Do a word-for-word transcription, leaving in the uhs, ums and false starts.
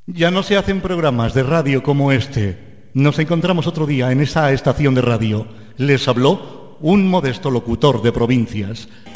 Ya no se hacen programas de radio como este. Nos encontramos otro día en esa estación de radio. Les habló un modesto locutor de provincias.